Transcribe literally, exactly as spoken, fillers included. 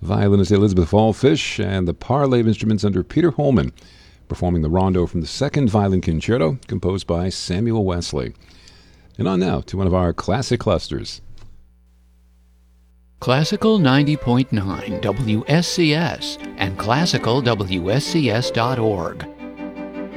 Violinist Elizabeth Fallfish and the Parley of Instruments under Peter Holman, performing the rondo from the Second Violin Concerto, composed by Samuel Wesley. And on now to one of our classic clusters. Classical ninety point nine W S C S and classical W S C S dot org